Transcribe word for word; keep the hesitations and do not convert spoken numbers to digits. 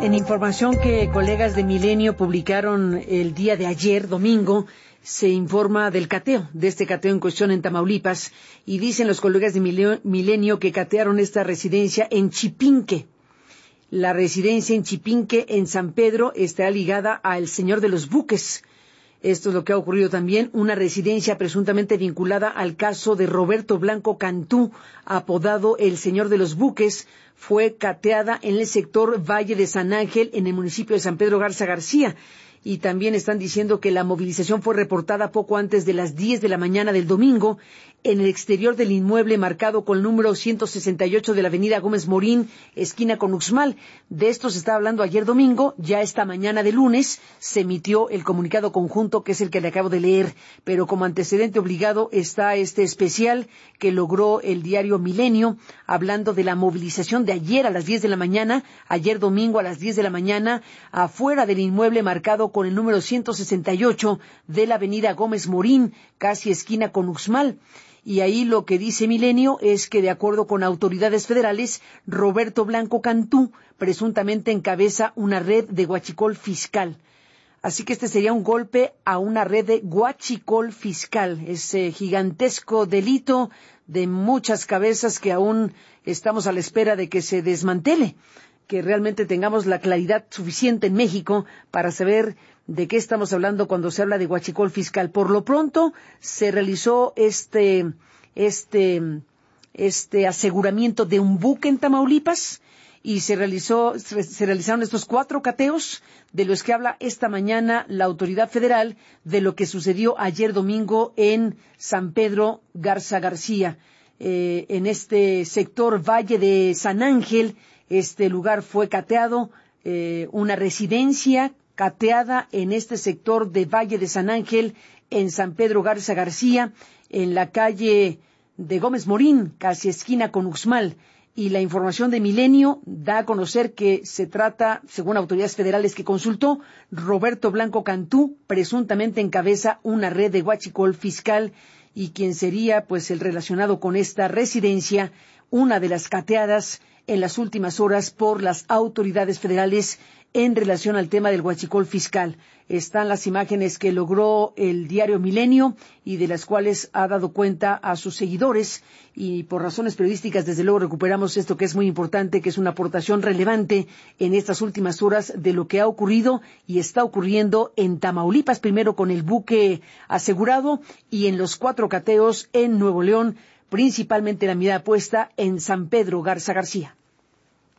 En información que colegas de Milenio publicaron el día de ayer, domingo, se informa del cateo, de este cateo en cuestión en Tamaulipas, y dicen los colegas de Milenio que catearon esta residencia en Chipinque. La residencia en Chipinque, en San Pedro, está ligada al Señor de los Buques. Esto es lo que ha ocurrido también, una residencia presuntamente vinculada al caso de Roberto Blanco Cantú, apodado el Señor de los Buques, fue cateada en el sector Valle de San Ángel, en el municipio de San Pedro Garza García. Y también están diciendo que la movilización fue reportada poco antes de las diez de la mañana del domingo en el exterior del inmueble marcado con el número ciento sesenta y ocho de la avenida Gómez Morín, esquina con Uxmal. De esto se estaba hablando ayer domingo, ya esta mañana de lunes se emitió el comunicado conjunto, que es el que le acabo de leer, pero como antecedente obligado está este especial que logró el diario Milenio, hablando de la movilización de ayer a las diez de la mañana, ayer domingo a las diez de la mañana, afuera del inmueble marcado con el número ciento sesenta y ocho de la avenida Gómez Morín, casi esquina con Uxmal. Y ahí lo que dice Milenio es que, de acuerdo con autoridades federales, Roberto Blanco Cantú presuntamente encabeza una red de huachicol fiscal. Así que este sería un golpe a una red de huachicol fiscal, ese gigantesco delito de muchas cabezas que aún estamos a la espera de que se desmantele, que realmente tengamos la claridad suficiente en México para saber de qué estamos hablando cuando se habla de huachicol fiscal. Por lo pronto, se realizó este, este, este aseguramiento de un buque en Tamaulipas y se realizó, se realizaron estos cuatro cateos de los que habla esta mañana la autoridad federal de lo que sucedió ayer domingo en San Pedro Garza García, eh, en este sector Valle de San Ángel. Este lugar fue cateado, eh, una residencia cateada en este sector de Valle de San Ángel, en San Pedro Garza García, en la calle de Gómez Morín, casi esquina con Uxmal. Y la información de Milenio da a conocer que se trata, según autoridades federales que consultó, Roberto Blanco Cantú presuntamente encabeza una red de huachicol fiscal y quien sería pues el relacionado con esta residencia, una de las cateadas en las últimas horas por las autoridades federales en relación al tema del huachicol fiscal. Están las imágenes que logró el diario Milenio y de las cuales ha dado cuenta a sus seguidores, y por razones periodísticas desde luego recuperamos esto que es muy importante, que es una aportación relevante en estas últimas horas de lo que ha ocurrido y está ocurriendo en Tamaulipas, primero con el buque asegurado y en los cuatro cateos en Nuevo León, principalmente la mirada puesta en San Pedro Garza García.